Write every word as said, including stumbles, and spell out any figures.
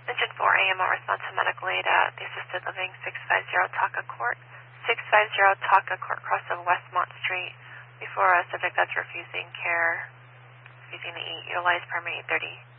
Engine four A M O response to medical aid at the assisted living six five zero Taka Court, six five zero Taka Court cross of Westmont Street before a subject that's refusing care, refusing to eat. Utilize permit eight thirty.